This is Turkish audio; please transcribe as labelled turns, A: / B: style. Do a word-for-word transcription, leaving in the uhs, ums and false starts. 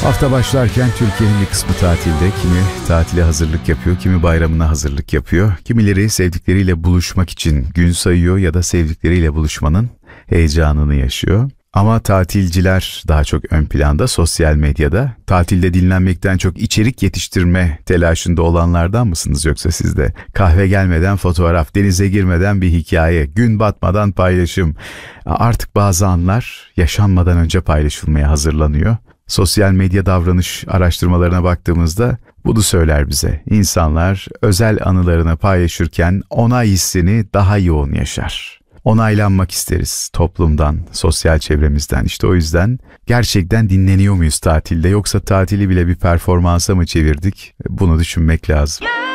A: Hafta başlarken Türkiye'nin bir kısmı tatilde, kimi tatile hazırlık yapıyor, kimi bayramına hazırlık yapıyor. Kimileri sevdikleriyle buluşmak için gün sayıyor ya da sevdikleriyle buluşmanın heyecanını yaşıyor. Ama tatilciler daha çok ön planda, sosyal medyada. Tatilde dinlenmekten çok içerik yetiştirme telaşında olanlardan mısınız yoksa siz de? Kahve gelmeden fotoğraf, denize girmeden bir hikaye, gün batmadan paylaşım. Artık bazı anlar yaşanmadan önce paylaşılmaya hazırlanıyor. Sosyal medya davranış araştırmalarına baktığımızda bunu söyler bize. İnsanlar özel anılarını paylaşırken onay hissini daha yoğun yaşar. Onaylanmak isteriz toplumdan, sosyal çevremizden. İşte o yüzden gerçekten dinleniyor muyuz tatilde, yoksa tatili bile bir performansa mı çevirdik? Bunu düşünmek lazım.